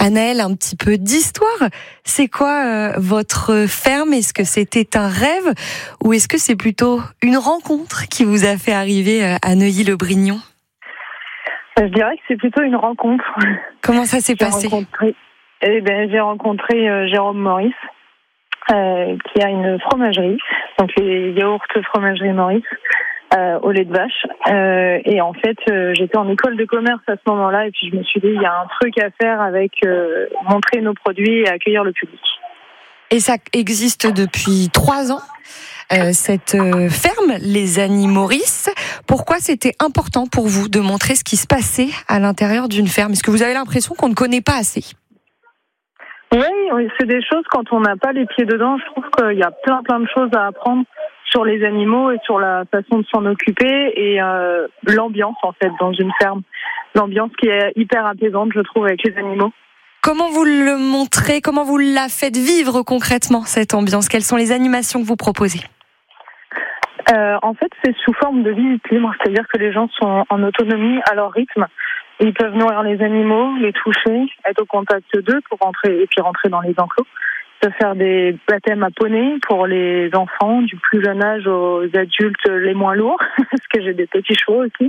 Anaëlle, un petit peu d'histoire. C'est quoi votre ferme ? Est-ce que c'était un rêve ou est-ce que c'est plutôt une rencontre qui vous a fait arriver à Neuilly-le-Brignon ? Je dirais que c'est plutôt une rencontre. Comment ça s'est passé ? J'ai rencontré Jérôme Maurice, qui a une fromagerie, donc les yaourts fromagerie Maurice, au lait de vache. Et en fait, j'étais en école de commerce à ce moment-là, et puis je me suis dit, il y a un truc à faire avec montrer nos produits et accueillir le public. Et ça existe depuis 3 ans, cette ferme, les Animoris. Pourquoi c'était important pour vous de montrer ce qui se passait à l'intérieur d'une ferme ? Est-ce que vous avez l'impression qu'on ne connaît pas assez ? Oui, c'est des choses, quand on n'a pas les pieds dedans, je trouve qu'il y a plein de choses à apprendre sur les animaux et sur la façon de s'en occuper et l'ambiance en fait dans une ferme. L'ambiance qui est hyper apaisante, je trouve, avec les animaux. Comment vous le montrez ? Comment vous la faites vivre concrètement, cette ambiance ? Quelles sont les animations que vous proposez ? En fait, c'est sous forme de visite libre, c'est-à-dire que les gens sont en autonomie à leur rythme. Ils peuvent nourrir les animaux, les toucher, être au contact d'eux pour rentrer dans les enclos. Ils peuvent faire des baptêmes à poney pour les enfants du plus jeune âge aux adultes les moins lourds, parce que j'ai des petits chevaux aussi.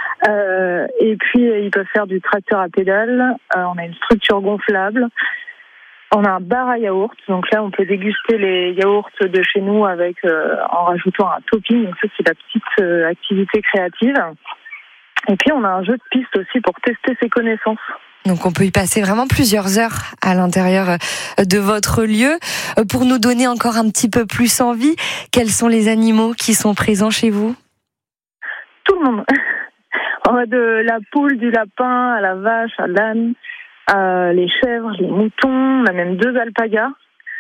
Et puis ils peuvent faire du tracteur à pédales. On a une structure gonflable. On a un bar à yaourt, donc là on peut déguster les yaourts de chez nous avec en rajoutant un topping. Donc ça c'est la petite activité créative. Et puis on a un jeu de piste aussi pour tester ses connaissances. Donc on peut y passer vraiment plusieurs heures à l'intérieur de votre lieu. Pour nous donner encore un petit peu plus envie, quels sont les animaux qui sont présents chez vous ? Tout le monde. On va de la poule, du lapin, à la vache, à l'âne, les chèvres, les moutons, on a même 2 alpagas.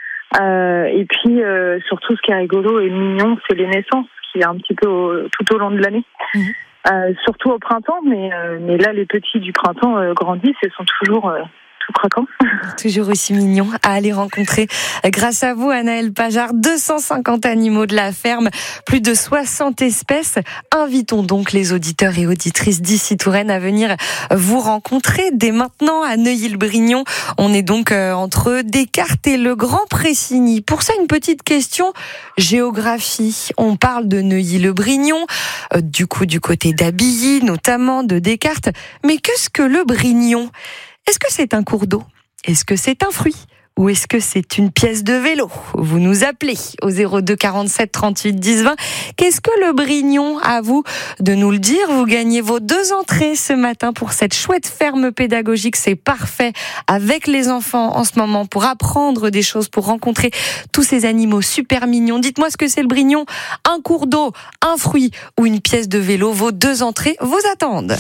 Et puis surtout ce qui est rigolo et mignon, c'est les naissances qui est un petit peu tout au long de l'année. Surtout au printemps, mais là les petits du printemps grandissent et sont toujours tout craquants. Toujours aussi mignons à aller rencontrer. Grâce à vous, Anaëlle Pajard, 250 animaux de la ferme, plus de 60 espèces. Invitons donc les auditeurs et auditrices d'ici Touraine à venir vous rencontrer dès maintenant à Neuilly-le-Brignon. On est donc entre Descartes et le Grand Pressigny. Pour ça, une petite question géographie. On parle de Neuilly-le-Brignon, du côté d'Abilly, notamment de Descartes. Mais qu'est-ce que le Brignon ? Est-ce que c'est un cours d'eau ? Est-ce que c'est un fruit ? Ou est-ce que c'est une pièce de vélo ? Vous nous appelez au 02 47 38 10 20. Qu'est-ce que le Brignon ? À vous de nous le dire. Vous gagnez vos 2 entrées ce matin pour cette chouette ferme pédagogique. C'est parfait avec les enfants en ce moment pour apprendre des choses, pour rencontrer tous ces animaux super mignons. Dites-moi ce que c'est le Brignon. Un cours d'eau, un fruit ou une pièce de vélo. Vos 2 entrées vous attendent.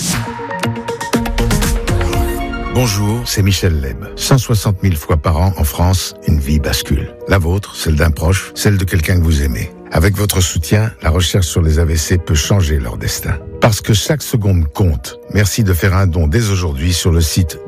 Bonjour, c'est Michel Leb. 160 000 fois par an en France, une vie bascule. La vôtre, celle d'un proche, celle de quelqu'un que vous aimez. Avec votre soutien, la recherche sur les AVC peut changer leur destin. Parce que chaque seconde compte, merci de faire un don dès aujourd'hui sur le site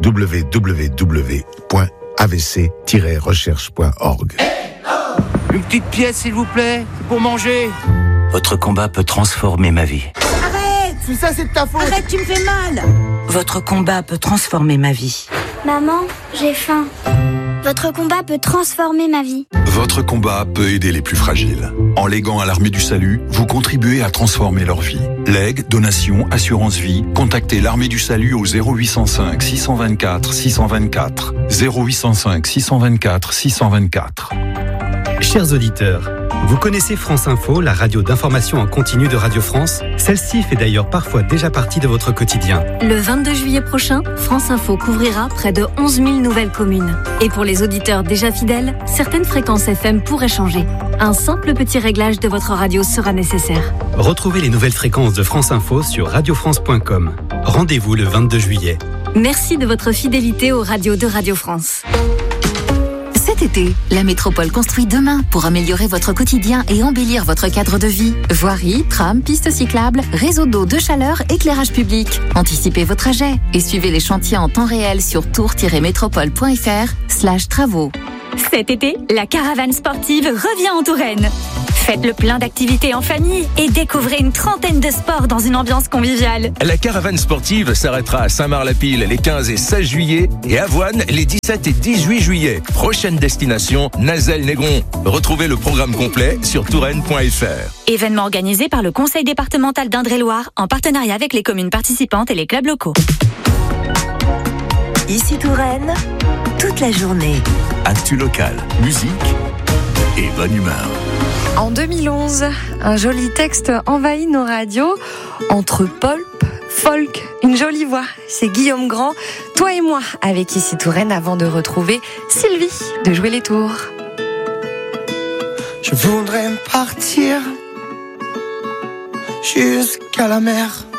www.avc-recherche.org. Une petite pièce, s'il vous plaît, pour manger. Votre combat peut transformer ma vie. Tout ça, c'est de ta faute. Arrête, tu me fais mal. Votre combat peut transformer ma vie. Maman, j'ai faim. Votre combat peut transformer ma vie. Votre combat peut aider les plus fragiles. En léguant à l'Armée du Salut, vous contribuez à transformer leur vie. Legs, donations, assurance vie, contactez l'Armée du Salut au 0805 624 624. 0805 624 624. Chers auditeurs, vous connaissez France Info, la radio d'information en continu de Radio France ? Celle-ci fait d'ailleurs parfois déjà partie de votre quotidien. Le 22 juillet prochain, France Info couvrira près de 11 000 nouvelles communes. Et pour les auditeurs déjà fidèles, certaines fréquences FM pourraient changer. Un simple petit réglage de votre radio sera nécessaire. Retrouvez les nouvelles fréquences de France Info sur radiofrance.com. Rendez-vous le 22 juillet. Merci de votre fidélité aux radios de Radio France. Cet été, la métropole construit demain pour améliorer votre quotidien et embellir votre cadre de vie. Voirie, tram, pistes cyclables, réseau d'eau, de chaleur, éclairage public. Anticipez vos trajets et suivez les chantiers en temps réel sur tour-métropole.fr/travaux. Cet été, la caravane sportive revient en Touraine. Faites le plein d'activités en famille et découvrez une trentaine de sports dans une ambiance conviviale. La caravane sportive s'arrêtera à Saint-Marc-la-Pile les 15 et 16 juillet et Avoine les 17 et 18 juillet. Prochaine destination, Nazelles-Négron. Retrouvez le programme complet sur touraine.fr. Événement organisé par le Conseil départemental d'Indre-et-Loire en partenariat avec les communes participantes et les clubs locaux. Ici Touraine, toute la journée. Actu local, musique et bonne humeur. En 2011, un joli texte envahit nos radios. Entre pulp, folk, une jolie voix. C'est Guillaume Grand, toi et moi, avec Ici Touraine, avant de retrouver Sylvie de Jouer les Tours. Je voudrais partir jusqu'à la mer.